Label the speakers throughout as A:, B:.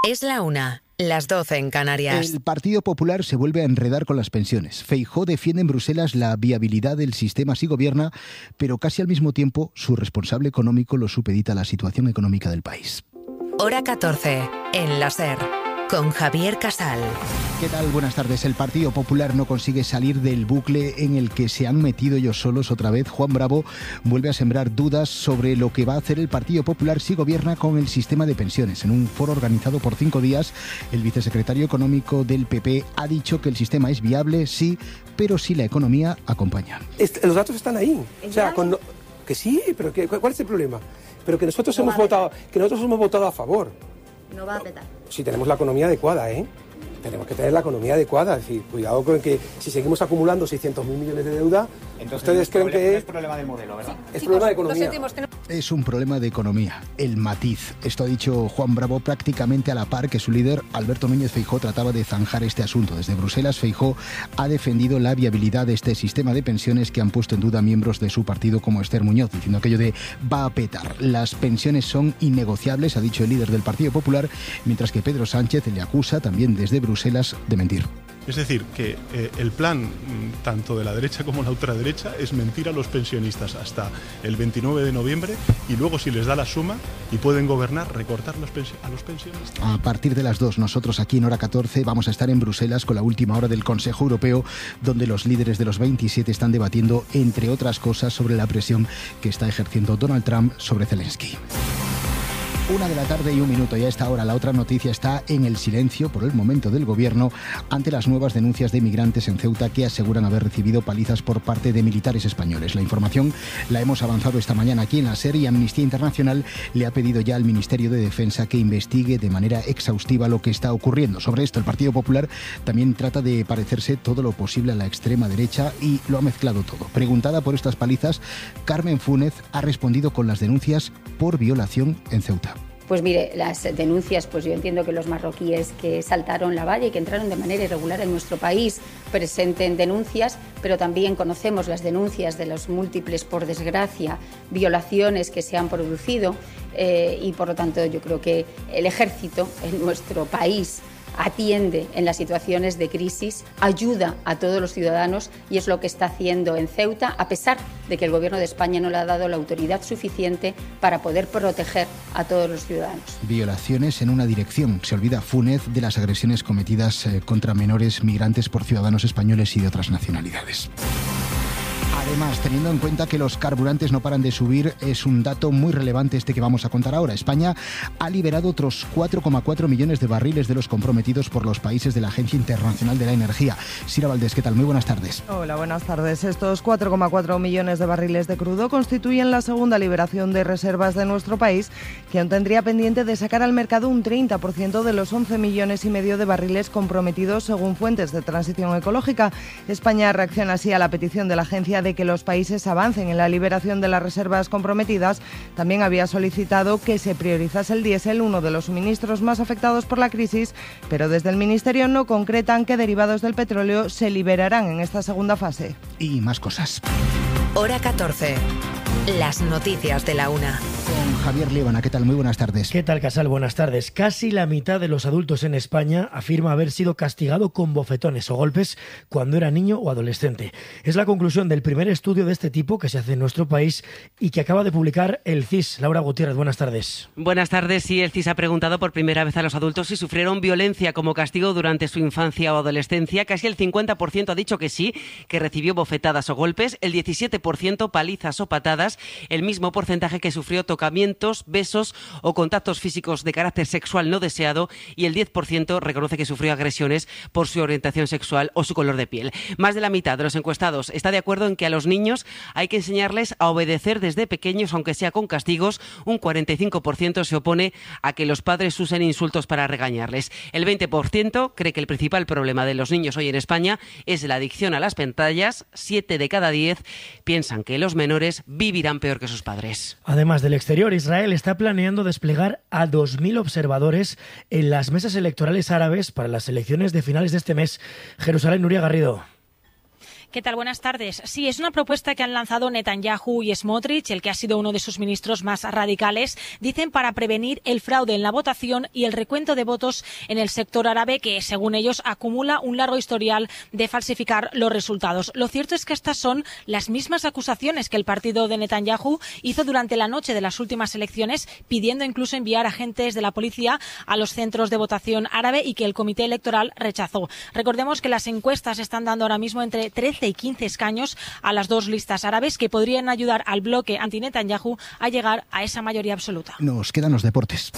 A: Es la 1, las 12 en Canarias.
B: El Partido Popular se vuelve a enredar con las pensiones. Feijóo defiende en Bruselas la viabilidad del sistema si gobierna, pero casi al mismo tiempo su responsable económico lo supedita a la situación económica del país.
A: Hora 14, en la SER, con Javier Casal.
B: ¿Qué tal? Buenas tardes. El Partido Popular no consigue salir del bucle en el que se han metido ellos solos otra vez. Juan Bravo vuelve a sembrar dudas sobre lo que va a hacer el Partido Popular si gobierna con el sistema de pensiones. En un foro organizado por 5 días, el vicesecretario económico del PP ha dicho que el sistema es viable, sí, pero si la economía acompaña.
C: Los datos están ahí. O sea, que sí, pero ¿cuál es el problema? Pero que nosotros hemos votado a favor.
D: No va a petar.
C: Si tenemos la economía adecuada, ¿eh? Tenemos que tener la economía adecuada. Es decir, cuidado con que si seguimos acumulando 600.000 millones de deuda, entonces ustedes creen que
E: es problema del modelo, ¿verdad?
C: Es problema de economía.
B: Es un problema de economía, el matiz. Esto ha dicho Juan Bravo prácticamente a la par que su líder, Alberto Núñez Feijóo, trataba de zanjar este asunto. Desde Bruselas, Feijóo ha defendido la viabilidad de este sistema de pensiones que han puesto en duda miembros de su partido como Esther Muñoz, diciendo aquello de va a petar. Las pensiones son innegociables, ha dicho el líder del Partido Popular, mientras que Pedro Sánchez le acusa también desde Bruselas de mentir.
F: Es decir, que el plan tanto de la derecha como la ultraderecha es mentir a los pensionistas hasta el 29 de noviembre y luego, si les da la suma y pueden gobernar, recortar a los pensionistas.
B: A partir de las 2, nosotros aquí en Hora 14 vamos a estar en Bruselas con la última hora del Consejo Europeo, donde los líderes de los 27 están debatiendo, entre otras cosas, sobre la presión que está ejerciendo Donald Trump sobre Zelensky. 1:01 PM y a esta hora la otra noticia está en el silencio por el momento del gobierno ante las nuevas denuncias de migrantes en Ceuta que aseguran haber recibido palizas por parte de militares españoles. La información la hemos avanzado esta mañana aquí en la SER y Amnistía Internacional le ha pedido ya al Ministerio de Defensa que investigue de manera exhaustiva lo que está ocurriendo. Sobre esto, el Partido Popular también trata de parecerse todo lo posible a la extrema derecha y lo ha mezclado todo. Preguntada por estas palizas, Carmen Fúnez ha respondido con las denuncias por violación en Ceuta.
D: Pues mire, las denuncias, pues yo entiendo que los marroquíes que saltaron la valla y que entraron de manera irregular en nuestro país presenten denuncias, pero también conocemos las denuncias de los múltiples, por desgracia, violaciones que se han producido y por lo tanto yo creo que el ejército en nuestro país atiende en las situaciones de crisis, ayuda a todos los ciudadanos y es lo que está haciendo en Ceuta, a pesar de que el Gobierno de España no le ha dado la autoridad suficiente para poder proteger a todos los ciudadanos.
B: Violaciones en una dirección. Se olvida Fúnez de las agresiones cometidas contra menores migrantes por ciudadanos españoles y de otras nacionalidades. Además, teniendo en cuenta que los carburantes no paran de subir, es un dato muy relevante este que vamos a contar ahora. España ha liberado otros 4,4 millones de barriles de los comprometidos por los países de la Agencia Internacional de la Energía. Sira Valdés, ¿qué tal? Muy buenas tardes.
G: Hola, buenas tardes. Estos 4,4 millones de barriles de crudo constituyen la segunda liberación de reservas de nuestro país, que aún tendría pendiente de sacar al mercado un 30% de los 11,5 millones de barriles comprometidos según fuentes de transición ecológica. España reacciona así a la petición de la agencia de que los países avancen en la liberación de las reservas comprometidas. También había solicitado que se priorizase el diésel, uno de los suministros más afectados por la crisis, pero desde el Ministerio no concretan qué derivados del petróleo se liberarán en esta segunda fase.
B: Y más cosas.
A: Hora 14. Las noticias de la 1.
B: Con Javier Líbana, ¿qué tal? Muy buenas tardes.
H: ¿Qué tal, Casal? Buenas tardes. Casi la mitad de los adultos en España afirma haber sido castigado con bofetones o golpes cuando era niño o adolescente. Es la conclusión del primer estudio de este tipo que se hace en nuestro país y que acaba de publicar el CIS. Laura Gutiérrez, buenas tardes.
I: Buenas tardes. Sí, el CIS ha preguntado por primera vez a los adultos si sufrieron violencia como castigo durante su infancia o adolescencia. Casi el 50% ha dicho que sí, que recibió bofetadas o golpes, el 17% palizas o patadas, el mismo porcentaje que sufrió tocamientos, besos o contactos físicos de carácter sexual no deseado y el 10% reconoce que sufrió agresiones por su orientación sexual o su color de piel. Más de la mitad de los encuestados está de acuerdo en que a los niños hay que enseñarles a obedecer desde pequeños, aunque sea con castigos. Un 45% se opone a que los padres usen insultos para regañarles. El 20% cree que el principal problema de los niños hoy en España es la adicción a las pantallas. 7 de cada 10 piensan que los menores vivirán peor que sus padres.
H: Además del exterior, Israel está planeando desplegar a 2.000 observadores en las mesas electorales árabes para las elecciones de finales de este mes. Jerusalén, Nuria Garrido.
E: ¿Qué tal? Buenas tardes. Sí, es una propuesta que han lanzado Netanyahu y Smotrich, el que ha sido uno de sus ministros más radicales, dicen para prevenir el fraude en la votación y el recuento de votos en el sector árabe, que según ellos acumula un largo historial de falsificar los resultados. Lo cierto es que estas son las mismas acusaciones que el partido de Netanyahu hizo durante la noche de las últimas elecciones, pidiendo incluso enviar agentes de la policía a los centros de votación árabe y que el comité electoral rechazó. Recordemos que las encuestas están dando ahora mismo entre 13 y 15 escaños a las dos listas árabes que podrían ayudar al bloque anti-Netanyahu a llegar a esa mayoría absoluta.
B: Nos quedan los deportes.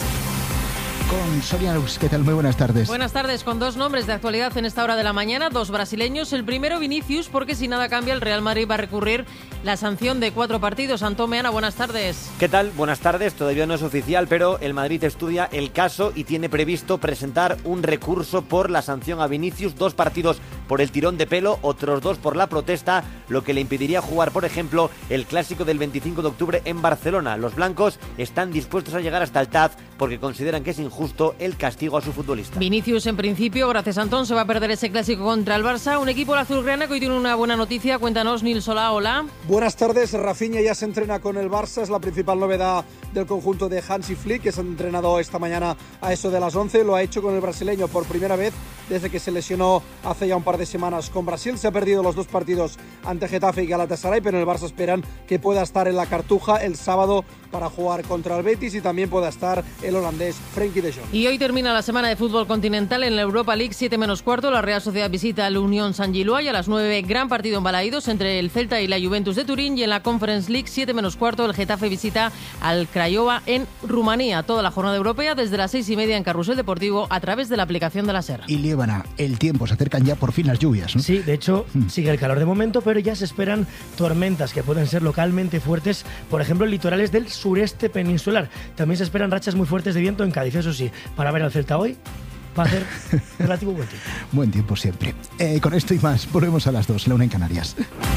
B: Con Sonia Luz, ¿qué tal? Muy buenas tardes.
J: Buenas tardes, con dos nombres de actualidad en esta hora de la mañana, dos brasileños. El primero, Vinicius, porque si nada cambia, el Real Madrid va a recurrir la sanción de 4 partidos. Antón Meana, buenas tardes.
K: ¿Qué tal? Buenas tardes. Todavía no es oficial, pero el Madrid estudia el caso y tiene previsto presentar un recurso por la sanción a Vinicius. 2 partidos por el tirón de pelo, otros 2 por la protesta, lo que le impediría jugar, por ejemplo, el clásico del 25 de octubre en Barcelona. Los blancos están dispuestos a llegar hasta el TAZ porque consideran que es injusto el castigo a su futbolista.
J: Vinicius, en principio, gracias Antón, se va a perder ese clásico contra el Barça. Un equipo azulgrana que hoy tiene una buena noticia. Cuéntanos, Nils Solá, hola.
L: Buenas tardes. Rafinha ya se entrena con el Barça, es la principal novedad del conjunto de Hansi Flick, que se ha entrenado esta mañana a eso de las 11. Lo ha hecho con el brasileño por primera vez desde que se lesionó hace ya un par de semanas con Brasil. Se ha perdido los 2 partidos ante Getafe y Galatasaray, pero en el Barça esperan que pueda estar en la Cartuja el sábado para jugar contra el Betis y también pueda estar el holandés Frenkie de Jong.
J: Y hoy termina la semana de fútbol continental en la Europa League, 7:15. La Real Sociedad visita al Unión San Gilois y a las 9, gran partido en Balaídos entre el Celta y la Juventus de Turín. Y en la Conference League, 7:15, el Getafe visita al Craiova en Rumanía. Toda la jornada europea desde las 6:30 en Carrusel Deportivo a través de la aplicación de la SER.
B: Y Liébana, el tiempo, se acercan ya por fin las lluvias, ¿no?
H: Sí, de hecho, sigue el calor de momento, pero ya se esperan tormentas que pueden ser localmente fuertes, por ejemplo, en litorales del sureste peninsular. También se esperan rachas muy fuertes de viento en Cádiz, eso sí, para ver al Celta hoy va a hacer relativo buen tiempo.
B: Buen tiempo siempre. Con esto y más, volvemos a las 2, la 1 en Canarias.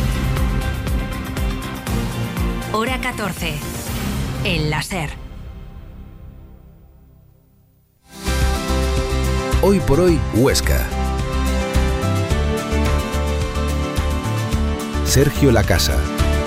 A: Hora 14, en la SER.
M: Hoy por hoy, Huesca. Sergio Lacasa.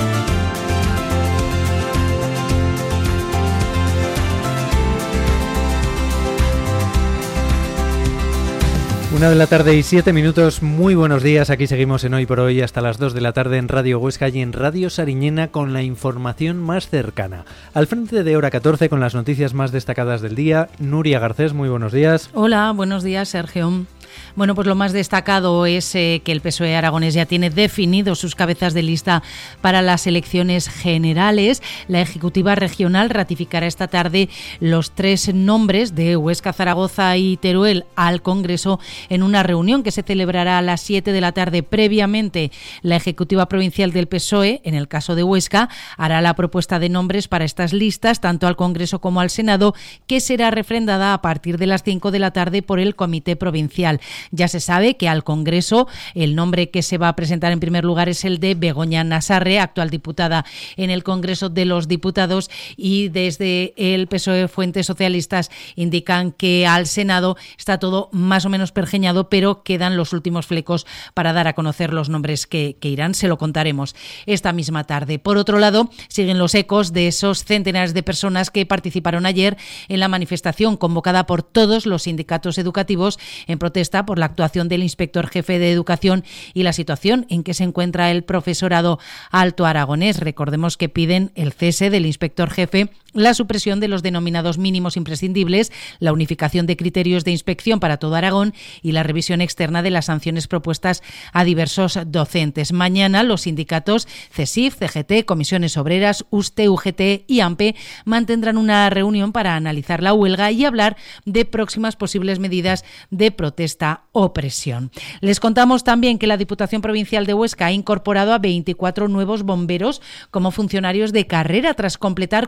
N: Una de la tarde y 7 minutos, muy buenos días, aquí seguimos en Hoy por Hoy hasta las 2 de la tarde en Radio Huesca y en Radio Sariñena con la información más cercana. Al frente de Hora 14 con las noticias más destacadas del día, Nuria Garcés, muy buenos días.
O: Hola, buenos días, Sergio. Bueno, pues lo más destacado es que el PSOE aragonés ya tiene definido sus cabezas de lista para las elecciones generales. La Ejecutiva Regional ratificará esta tarde los 3 nombres de Huesca, Zaragoza y Teruel al Congreso en una reunión que se celebrará a las 7 de la tarde. Previamente, la Ejecutiva Provincial del PSOE, en el caso de Huesca, hará la propuesta de nombres para estas listas, tanto al Congreso como al Senado, que será refrendada a partir de las 5 de la tarde por el Comité Provincial. Ya se sabe que al Congreso el nombre que se va a presentar en primer lugar es el de Begoña Nassarre, actual diputada en el Congreso de los Diputados, y desde el PSOE fuentes socialistas indican que al Senado está todo más o menos pergeñado, pero quedan los últimos flecos para dar a conocer los nombres que irán. Se lo contaremos esta misma tarde. Por otro lado, siguen los ecos de esos centenares de personas que participaron ayer en la manifestación convocada por todos los sindicatos educativos en protesta por la actuación del inspector jefe de educación y la situación en que se encuentra el profesorado alto aragonés. Recordemos que piden el cese del inspector jefe, la supresión de los denominados mínimos imprescindibles, la unificación de criterios de inspección para todo Aragón y la revisión externa de las sanciones propuestas a diversos docentes. Mañana los sindicatos CESIF, CGT, Comisiones Obreras, USTE, UGT y AMPE mantendrán una reunión para analizar la huelga y hablar de próximas posibles medidas de protesta o presión. Les contamos también que la Diputación Provincial de Huesca ha incorporado a 24 nuevos bomberos como funcionarios de carrera tras completar 4 meses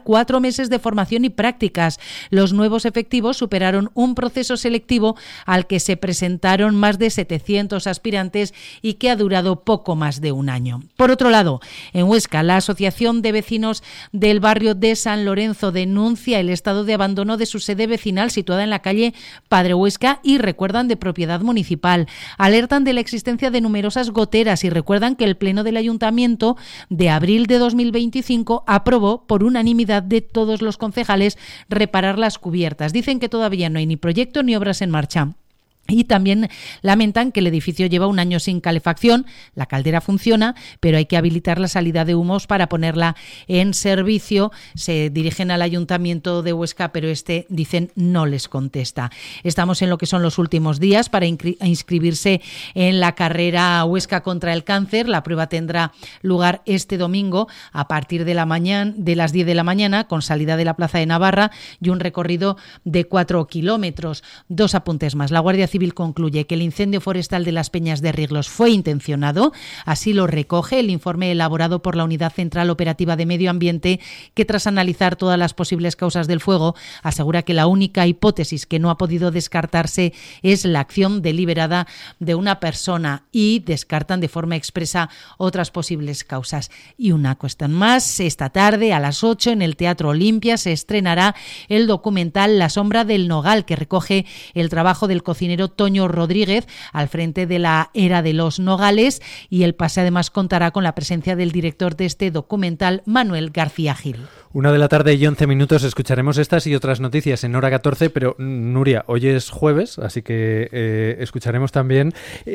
O: meses de formación y prácticas. Los nuevos efectivos superaron un proceso selectivo al que se presentaron más de 700 aspirantes y que ha durado poco más de un año. Por otro lado, en Huesca, la Asociación de Vecinos del barrio de San Lorenzo denuncia el estado de abandono de su sede vecinal situada en la calle Padre Huesca y recuerdan de propiedad municipal. Alertan de la existencia de numerosas goteras y recuerdan que el Pleno del Ayuntamiento de abril de 2025 aprobó por unanimidad de todos los concejales reparar las cubiertas. Dicen que todavía no hay ni proyecto ni obras en marcha. Y también lamentan que el edificio lleva un año sin calefacción, la caldera funciona, pero hay que habilitar la salida de humos para ponerla en servicio. Se dirigen al Ayuntamiento de Huesca, pero dicen, no les contesta. Estamos en lo que son los últimos días para inscribirse en la carrera Huesca contra el cáncer. La prueba tendrá lugar este domingo a partir de las 10 de la mañana, con salida de la Plaza de Navarra y un recorrido de 4 kilómetros. 2 apuntes más. La Guardia Civil concluye que el incendio forestal de las Peñas de Riglos fue intencionado. Así lo recoge el informe elaborado por la Unidad Central Operativa de Medio Ambiente, que tras analizar todas las posibles causas del fuego, asegura que la única hipótesis que no ha podido descartarse es la acción deliberada de una persona y descartan de forma expresa otras posibles causas. Y una cuestión más, esta tarde a las 8 en el Teatro Olimpia se estrenará el documental La sombra del nogal, que recoge el trabajo del cocinero Toño Rodríguez al frente de la era de los nogales, y el pase además contará con la presencia del director de este documental, Manuel García Gil.
N: 1:11 p.m. escucharemos estas y otras noticias en Hora 14, pero Nuria, hoy es jueves, así que escucharemos también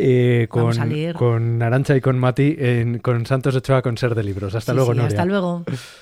N: con Arantxa y con Mati, con Santos Ochoa con Ser de Libros. Hasta luego, Nuria.
O: Hasta luego.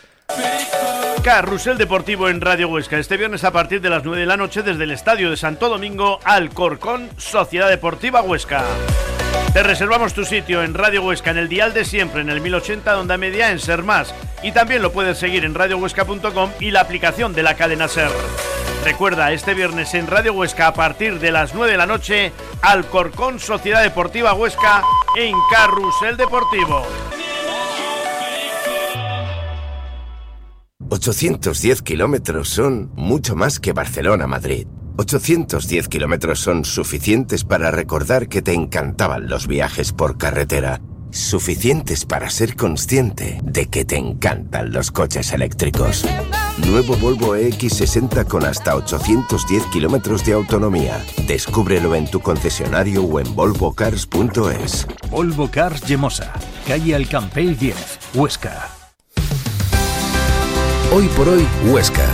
P: Carrusel Deportivo en Radio Huesca, este viernes a partir de las 9 de la noche desde el Estadio de Santo Domingo, Alcorcón, Sociedad Deportiva Huesca. Te reservamos tu sitio en Radio Huesca, en el dial de siempre, en el 1080 Onda Media, en Ser Más, y también lo puedes seguir en radiohuesca.com y la aplicación de la cadena Ser. Recuerda, este viernes en Radio Huesca a partir de las 9 de la noche, Alcorcón, Sociedad Deportiva Huesca en Carrusel Deportivo.
Q: 810 kilómetros son mucho más que Barcelona-Madrid. 810 kilómetros son suficientes para recordar que te encantaban los viajes por carretera. Suficientes para ser consciente de que te encantan los coches eléctricos. Nuevo Volvo EX60 con hasta 810 kilómetros de autonomía. Descúbrelo en tu concesionario o en volvocars.es.
R: Volvo Cars Llemosa, calle Alcampell 10, Huesca.
M: Hoy por hoy, Huesca.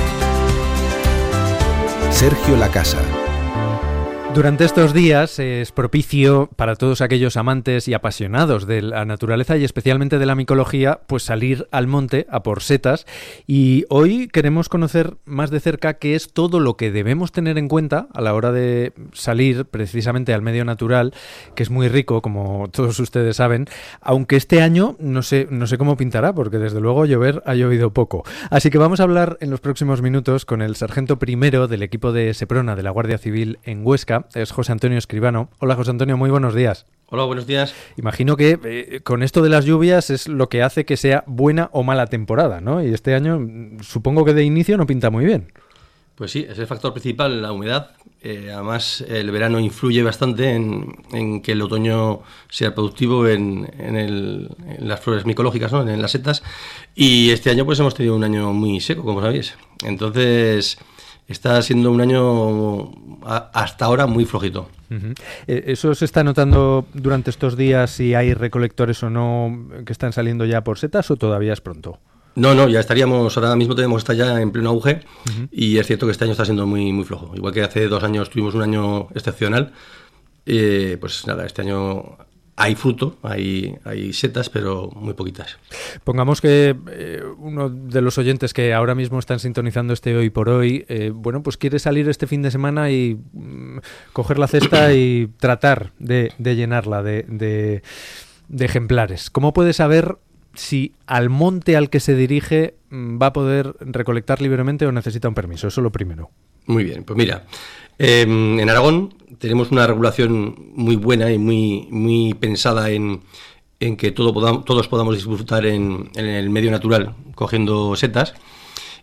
M: Sergio Lacasa.
N: Durante estos días es propicio para todos aquellos amantes y apasionados de la naturaleza y especialmente de la micología, pues salir al monte a por setas, y hoy queremos conocer más de cerca qué es todo lo que debemos tener en cuenta a la hora de salir precisamente al medio natural, que es muy rico, como todos ustedes saben, aunque este año no sé cómo pintará, porque desde luego llover ha llovido poco. Así que vamos a hablar en los próximos minutos con el sargento primero del equipo de Seprona de la Guardia Civil en Huesca. Es José Antonio Escribano. Hola, José Antonio, muy buenos días.
S: Hola, buenos días.
N: Imagino que con esto de las lluvias es lo que hace que sea buena o mala temporada, ¿no? Y este año supongo que de inicio no pinta muy bien.
S: Pues sí, es el factor principal, la humedad. Además, el verano influye bastante en que el otoño sea productivo en las flores micológicas, ¿no? En las setas. Y este año pues hemos tenido un año muy seco, como sabéis. Entonces está siendo un año hasta ahora muy flojito.
N: Uh-huh. ¿Eso se está notando durante estos días, si hay recolectores o no que están saliendo ya por setas, o todavía es pronto?
S: No, ya estaríamos, ahora mismo tenemos que estar ya en pleno auge. Uh-huh. Y es cierto que este año está siendo muy, muy flojo. Igual que hace 2 años tuvimos un año excepcional, pues nada, este año hay fruto, hay setas, pero muy poquitas.
N: Pongamos que uno de los oyentes que ahora mismo están sintonizando este Hoy por Hoy, pues quiere salir este fin de semana y coger la cesta y tratar de llenarla de ejemplares. ¿Cómo puede saber si al monte al que se dirige va a poder recolectar libremente o necesita un permiso? Eso es lo primero.
S: Muy bien, pues mira, en Aragón tenemos una regulación muy buena y muy pensada en que todos podamos disfrutar en el medio natural cogiendo setas,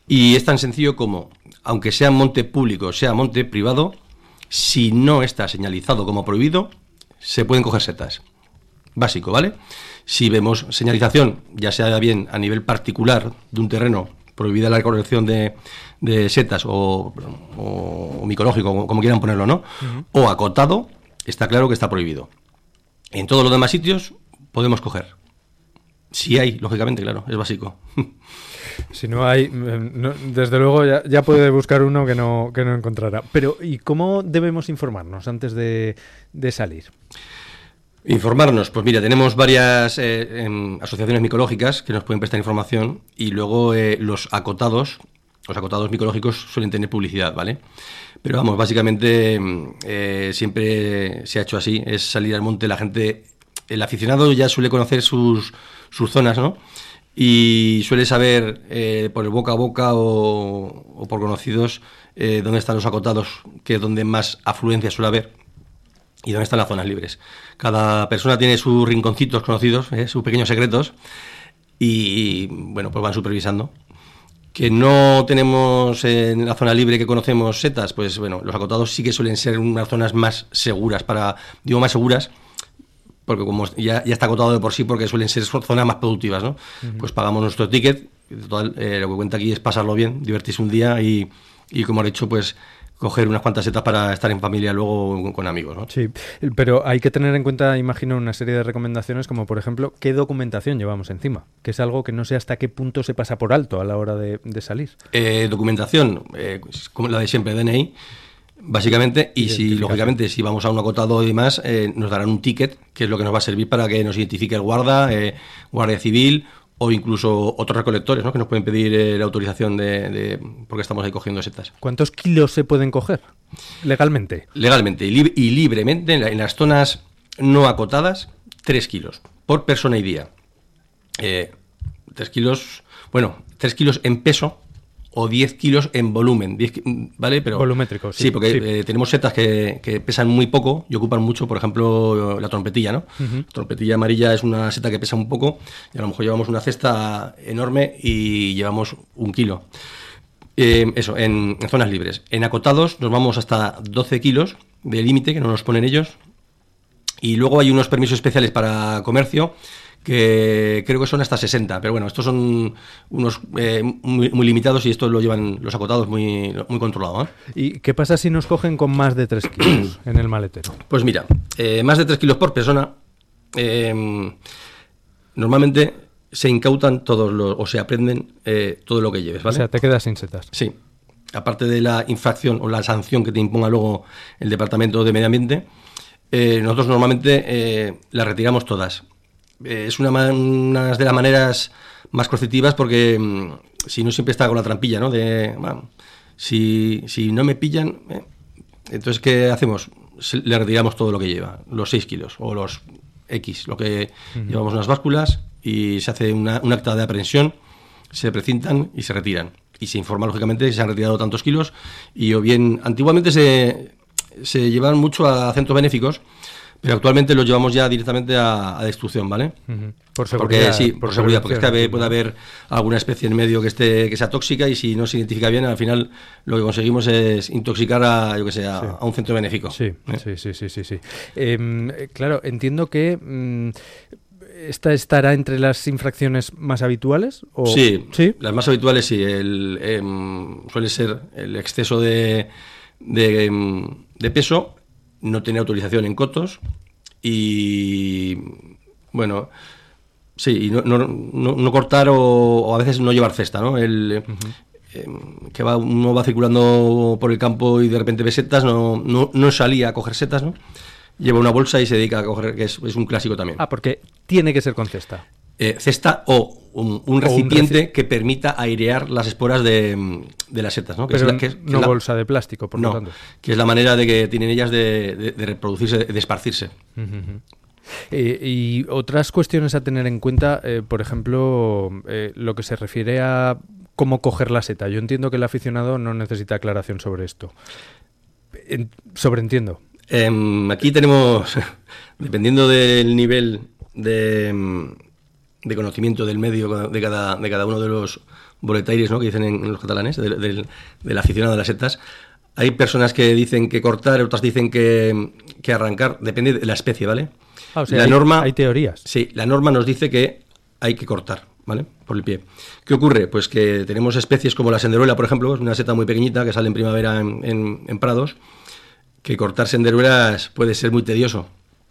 S: Y es tan sencillo como, aunque sea monte público, sea monte privado, si no está señalizado como prohibido, se pueden coger setas. Básico, ¿vale? Si vemos señalización, ya sea bien a nivel particular de un terreno, prohibida la recolección de setas o micológico, como quieran ponerlo, ¿no? O acotado, está claro que está prohibido. En todos los demás sitios podemos coger. Si hay, lógicamente, claro, es básico.
N: Si no hay, desde luego ya puede buscar uno que no encontrará. Pero, ¿y cómo debemos informarnos antes de salir?
S: Informarnos, pues mira, tenemos varias asociaciones micológicas que nos pueden prestar información, y luego los acotados micológicos suelen tener publicidad, ¿vale? Pero vamos, básicamente siempre se ha hecho así, es salir al monte, la gente, el aficionado ya suele conocer sus zonas, ¿no? Y suele saber por el boca a boca o por conocidos dónde están los acotados, que es donde más afluencia suele haber, y dónde están las zonas libres. Cada persona tiene sus rinconcitos conocidos, sus pequeños secretos, y bueno, pues van supervisando. Que no tenemos en la zona libre que conocemos setas, pues bueno, los acotados sí que suelen ser unas zonas más seguras, digo más seguras, porque como ya está acotado de por sí, porque suelen ser zonas más productivas, ¿no? Pues pagamos nuestro ticket, total, lo que cuenta aquí es pasarlo bien, divertirse un día y como he dicho, pues coger unas cuantas setas para estar en familia luego con amigos, ¿no?
N: Sí, pero hay que tener en cuenta, imagino, una serie de recomendaciones, como por ejemplo, ¿qué documentación llevamos encima? Que es algo que no sé hasta qué punto se pasa por alto a la hora de salir.
S: Documentación, como la de siempre, DNI, básicamente, y si lógicamente si vamos a un acotado y demás, nos darán un ticket, que es lo que nos va a servir para que nos identifique el guardia civil, o incluso otros recolectores, ¿no? Que nos pueden pedir la autorización porque estamos ahí cogiendo setas.
N: ¿Cuántos kilos se pueden coger legalmente?
S: Legalmente y libremente, en las zonas no acotadas, 3 kilos por persona y día. 3 kilos, bueno, 3 kilos en peso o 10 kilos en volumen, ¿vale? Pero
N: volumétrico, sí.
S: Sí, porque tenemos setas que pesan muy poco y ocupan mucho, por ejemplo, la trompetilla, ¿no? La trompetilla amarilla es una seta que pesa un poco, y a lo mejor llevamos una cesta enorme y llevamos 1 kilo. Eso, en zonas libres. En acotados nos vamos hasta 12 kilos de límite, que no nos ponen ellos, y luego hay unos permisos especiales para comercio, que creo que son hasta 60, pero bueno, estos son unos muy limitados, y estos lo llevan los acotados muy controlado, ¿eh?
N: ¿Y qué pasa si nos cogen con más de 3 kilos en el maletero?
S: Pues mira, más de 3 kilos por persona, normalmente se incautan o se aprenden todo lo que lleves, ¿vale?
N: O sea, te quedas sin setas.
S: Sí. Aparte de la infracción o la sanción que te imponga luego el Departamento de Medio Ambiente, nosotros normalmente las retiramos todas. Es una de las maneras más coercitivas, porque si no siempre está con la trampilla, ¿no? Si no me pillan, entonces ¿qué hacemos? Le retiramos todo lo que lleva, los 6 kilos o los X, lo que llevamos unas básculas, y se hace un acta de aprehensión, se precintan y se retiran. Y se informa, lógicamente, que se han retirado tantos kilos, y o bien, antiguamente se llevaban mucho a centros benéficos, pero actualmente los llevamos ya directamente a destrucción, ¿vale?
N: Por seguridad.
S: Porque sí, por seguridad, porque puede haber alguna especie en medio que sea tóxica, y si no se identifica bien, al final lo que conseguimos es intoxicar a un centro benéfico.
N: Sí. Claro, entiendo que ¿esta estará entre las infracciones más habituales? ¿O?
S: Sí, las más habituales sí. Suele ser el exceso de peso, no tener autorización en cotos, y bueno, sí, y no cortar o a veces no llevar cesta, ¿no? Que uno va circulando por el campo y de repente ve setas, no salía a coger setas, ¿no? Lleva una bolsa y se dedica a coger, que es un clásico también.
N: Porque tiene que ser con cesta.
S: Cesta o un recipiente que permita airear las esporas de las setas, ¿no?
N: Pero no bolsa de plástico, por lo tanto.
S: Que es la manera de que tienen ellas de reproducirse, de esparcirse.
N: Y otras cuestiones a tener en cuenta, por ejemplo, lo que se refiere a cómo coger la seta. Yo entiendo que el aficionado no necesita aclaración sobre esto. Sobreentiendo.
S: Aquí tenemos, dependiendo del nivel de conocimiento del medio de cada uno de boletaires, ¿no?, que dicen en los catalanes, del aficionado de las setas. Hay personas que dicen que cortar, otras dicen que arrancar, depende de la especie, ¿vale?
N: O sea, hay teorías.
S: Sí, la norma nos dice que hay que cortar, ¿vale?, por el pie. ¿Qué ocurre? Pues que tenemos especies como la senderuela, por ejemplo, es una seta muy pequeñita que sale en primavera en prados, que cortar senderuelas puede ser muy tedioso.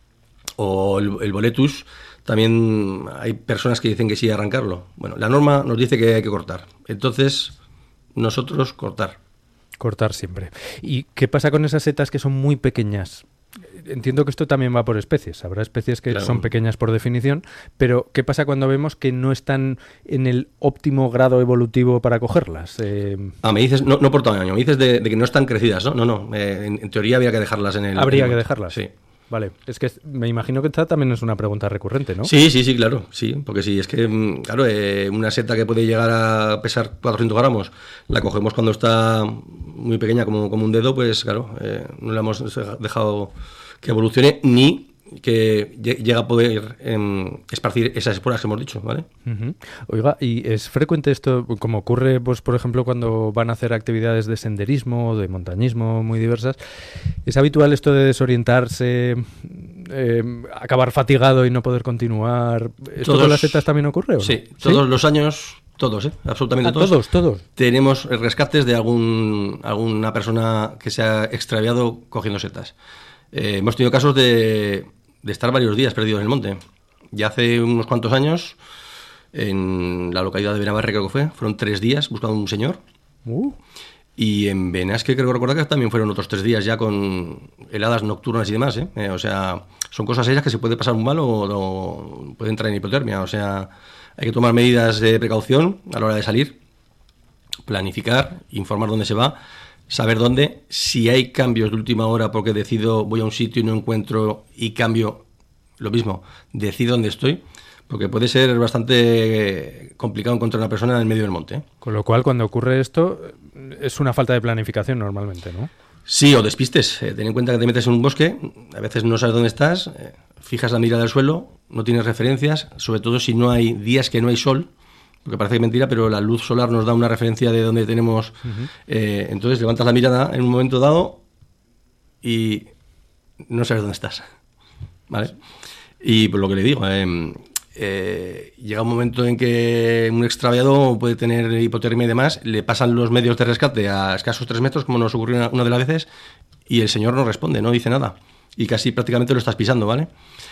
S: O el boletus, también hay personas que dicen que sí arrancarlo. Bueno, la norma nos dice que hay que cortar. Entonces, nosotros cortar.
N: Cortar siempre. ¿Y qué pasa con esas setas que son muy pequeñas? Entiendo que esto también va por especies. Habrá especies que son pequeñas por definición, pero ¿qué pasa cuando vemos que no están en el óptimo grado evolutivo para cogerlas?
S: Me dices, no por tamaño, me dices de que no están crecidas, ¿no? No, en teoría habría que dejarlas en el...
N: ¿Habría que dejarlas?
S: Sí.
N: Vale, es que me imagino que esta también es una pregunta recurrente, ¿no?
S: Sí, claro, sí, porque sí, es que, claro, una seta que puede llegar a pesar 400 gramos, la cogemos cuando está muy pequeña, como un dedo, pues claro, no la hemos dejado que evolucione ni que llega a poder esparcir esas esporas que hemos dicho, ¿vale?
N: Uh-huh. Oiga, ¿y es frecuente esto, como ocurre, pues por ejemplo, cuando van a hacer actividades de senderismo, de montañismo muy diversas? ¿Es habitual esto de desorientarse, acabar fatigado y no poder continuar? ¿Esto con las setas también ocurre, o no?
S: Sí, todos los años, todos, absolutamente todos.
N: Todos.
S: Tenemos rescates de alguna persona que se ha extraviado cogiendo setas. Hemos tenido casos de estar varios días perdidos en el monte. Ya hace unos cuantos años, en la localidad de Benabarre, creo que fueron 3 días buscando a un señor. Y en Benasque, creo recordar que también fueron otros 3 días ya con heladas nocturnas y demás, O sea, son cosas ellas que se puede pasar un mal o puede entrar en hipotermia. O sea, hay que tomar medidas de precaución a la hora de salir, planificar, informar dónde se va, saber dónde. Si hay cambios de última hora porque decido voy a un sitio y no encuentro y cambio, lo mismo, decido dónde estoy, porque puede ser bastante complicado encontrar una persona en el medio del monte.
N: Con lo cual, cuando ocurre esto, es una falta de planificación normalmente, ¿no?
S: Sí, o despistes. Ten en cuenta que te metes en un bosque, a veces no sabes dónde estás, fijas la mirada al suelo, no tienes referencias, sobre todo si no hay días que no hay sol, porque parece mentira, pero la luz solar nos da una referencia de dónde tenemos. Entonces levantas la mirada en un momento dado y no sabes dónde estás, ¿vale? Y por lo que le digo, llega un momento en que un extraviado puede tener hipotermia y demás, le pasan los medios de rescate a escasos 3 metros, como nos ocurrió una de las veces, y el señor no responde, no dice nada, y casi prácticamente lo estás pisando, ¿vale?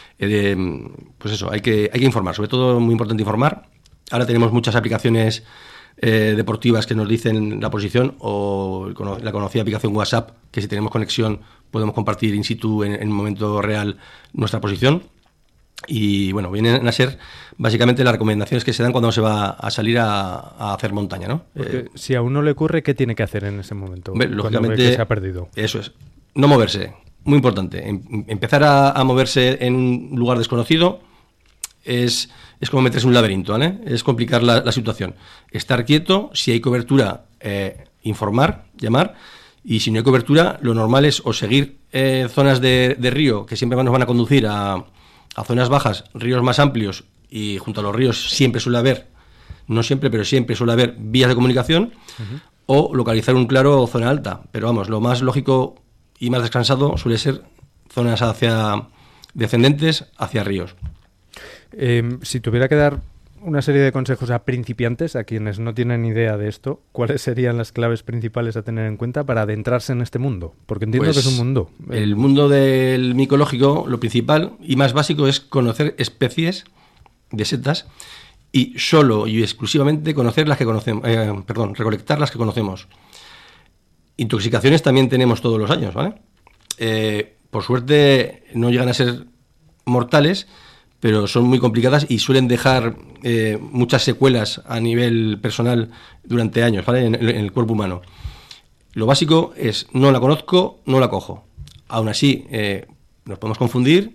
S: Pues eso, hay que informar, sobre todo muy importante informar. Ahora tenemos muchas aplicaciones deportivas que nos dicen la posición, o la conocida aplicación WhatsApp, que si tenemos conexión podemos compartir in situ en el momento real nuestra posición. Y bueno, vienen a ser básicamente las recomendaciones que se dan cuando se va a salir a hacer montaña, ¿no?
N: Porque si a uno le ocurre, ¿qué tiene que hacer en ese momento?
S: Lógicamente,
N: cuando ve que se ha perdido.
S: Eso es, no moverse, muy importante. Empezar a moverse en un lugar desconocido es como meterse en un laberinto, ¿vale? Es complicar la situación. Estar quieto, si hay cobertura, informar, llamar, y si no hay cobertura, lo normal es o seguir zonas de río que siempre nos van a conducir a zonas bajas, ríos más amplios, y junto a los ríos siempre suele haber, no siempre, pero siempre suele haber vías de comunicación, o localizar un claro o zona alta. Pero vamos, lo más lógico y más descansado suele ser zonas descendentes hacia ríos.
N: Si tuviera que dar una serie de consejos a principiantes, a quienes no tienen idea de esto, ¿cuáles serían las claves principales a tener en cuenta para adentrarse en este mundo? Porque entiendo que es un mundo.
S: El mundo del micológico, lo principal y más básico es conocer especies de setas y solo y exclusivamente conocer las que conocemos, recolectar las que conocemos. Intoxicaciones también tenemos todos los años, ¿vale? Por suerte no llegan a ser mortales, pero son muy complicadas y suelen dejar muchas secuelas a nivel personal durante años, ¿vale? En el cuerpo humano. Lo básico es, no la conozco, no la cojo. Aún así, nos podemos confundir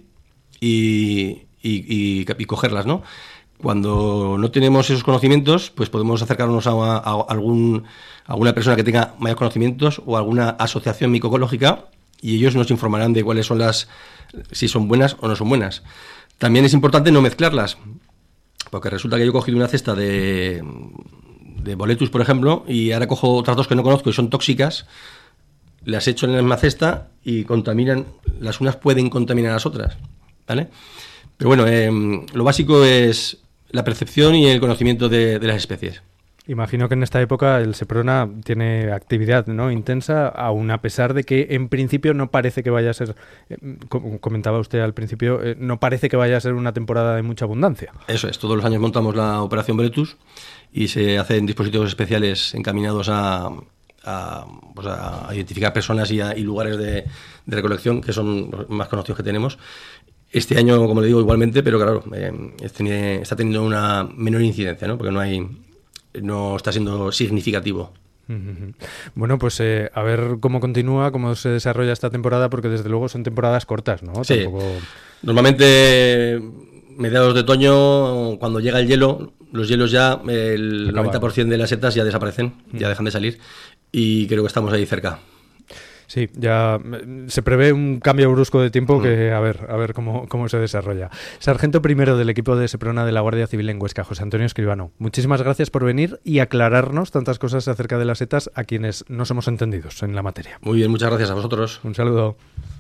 S: y cogerlas, ¿no? Cuando no tenemos esos conocimientos, pues podemos acercarnos a alguna persona que tenga mayores conocimientos o alguna asociación micológica, y ellos nos informarán de cuáles son si son buenas o no son buenas. También es importante no mezclarlas, porque resulta que yo he cogido una cesta de boletus, por ejemplo, y ahora cojo otras 2 que no conozco y son tóxicas, las echo en la misma cesta y contaminan, las unas pueden contaminar a las otras, ¿vale? Pero bueno, lo básico es la percepción y el conocimiento de las especies.
N: Imagino que en esta época el Seprona tiene actividad, ¿no?, intensa, aún a pesar de que en principio no parece que vaya a ser, como comentaba usted al principio, no parece que vaya a ser una temporada de mucha abundancia.
S: Eso es, todos los años montamos la Operación Boletus y se hacen dispositivos especiales encaminados a identificar personas y lugares de recolección, que son los más conocidos que tenemos. Este año, como le digo, igualmente, pero claro, está teniendo una menor incidencia, ¿no?, porque no está siendo significativo.
N: Bueno, pues a ver cómo continúa, cómo se desarrolla esta temporada, porque desde luego son temporadas cortas, ¿no?
S: Sí.
N: Tampoco...
S: Normalmente mediados de otoño, cuando llega el hielo, los hielos ya, el 90% de las setas ya desaparecen, ya dejan de salir, y creo que estamos ahí cerca.
N: Sí, ya se prevé un cambio brusco de tiempo que a ver cómo se desarrolla. Sargento primero del equipo de Seprona de la Guardia Civil en Huesca, José Antonio Escribano. Muchísimas gracias por venir y aclararnos tantas cosas acerca de las setas a quienes no somos entendidos en la materia.
S: Muy bien, muchas gracias a vosotros.
N: Un saludo.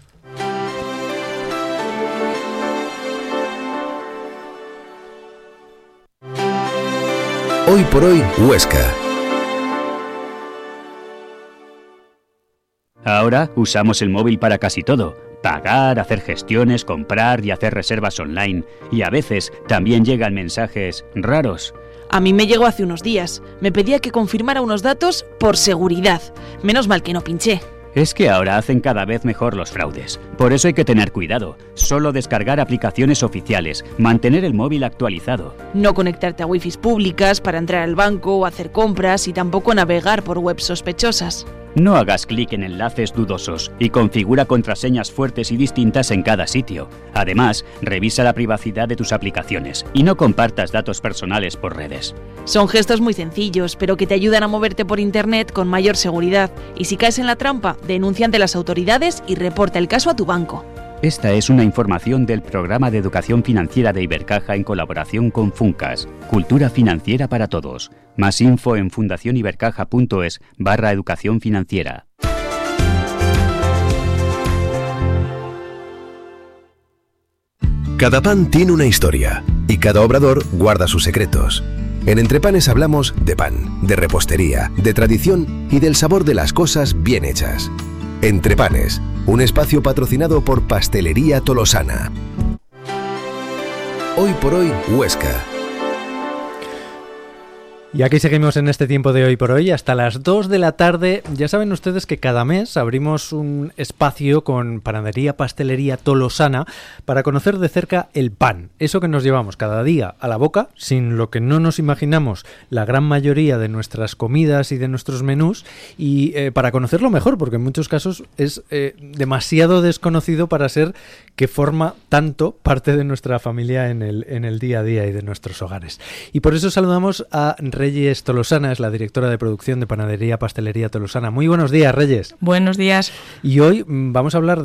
M: Hoy por hoy, Huesca.
T: Ahora usamos el móvil para casi todo. Pagar, hacer gestiones, comprar y hacer reservas online. Y a veces también llegan mensajes raros.
U: A mí me llegó hace unos días. Me pedía que confirmara unos datos por seguridad. Menos mal que no pinché.
T: Es que ahora hacen cada vez mejor los fraudes. Por eso hay que tener cuidado. Solo descargar aplicaciones oficiales. Mantener el móvil actualizado.
U: No conectarte a wifis públicas para entrar al banco o hacer compras y tampoco navegar por webs sospechosas.
T: No hagas clic en enlaces dudosos y configura contraseñas fuertes y distintas en cada sitio. Además, revisa la privacidad de tus aplicaciones y no compartas datos personales por redes.
U: Son gestos muy sencillos, pero que te ayudan a moverte por internet con mayor seguridad. Y si caes en la trampa, denuncia ante las autoridades y reporta el caso a tu banco.
T: Esta es una información del Programa de Educación Financiera de Ibercaja en colaboración con Funcas. Cultura financiera para todos. Más info en fundacionibercaja.es/educación financiera.
M: Cada pan tiene una historia y cada obrador guarda sus secretos. En Entrepanes hablamos de pan, de repostería, de tradición y del sabor de las cosas bien hechas. Entrepanes, un espacio patrocinado por Pastelería Tolosana. Hoy por hoy, Huesca.
N: Y aquí seguimos en este tiempo de Hoy por Hoy hasta las 2 de la tarde. Ya saben ustedes que cada mes abrimos un espacio con Panadería Pastelería Tolosana para conocer de cerca el pan. Eso que nos llevamos cada día a la boca, sin lo que no nos imaginamos la gran mayoría de nuestras comidas y de nuestros menús, y para conocerlo mejor, porque en muchos casos es demasiado desconocido para ser que forma tanto parte de nuestra familia en el día a día y de nuestros hogares. Y por eso saludamos a Reyes Tolosana, es la directora de producción de Panadería Pastelería Tolosana. Muy buenos días, Reyes.
V: Buenos días.
N: Y hoy vamos a hablar